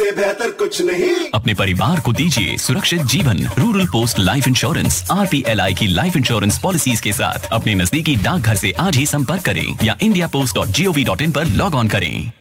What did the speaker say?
इससे बेहतर कुछ नहीं। अपने परिवार को दीजिए सुरक्षित जीवन। Rural post life insurance RPLI की लाइफ इंश्योरेंस पॉलिसीज के साथ अपने नजदीकी डाकघर से आज ही संपर्क करें या indiapost.gov.in पर लॉग ऑन करें।